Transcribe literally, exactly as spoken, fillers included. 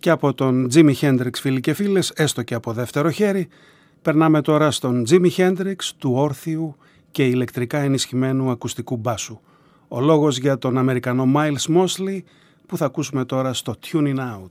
Και από τον Jimi Hendrix, φίλοι και φίλες, έστω και από δεύτερο χέρι, περνάμε τώρα στον Jimi Hendrix του όρθιου και ηλεκτρικά ενισχυμένου ακουστικού μπάσου. Ο λόγος για τον Αμερικανό Miles Mosley που θα ακούσουμε τώρα στο Tuning Out.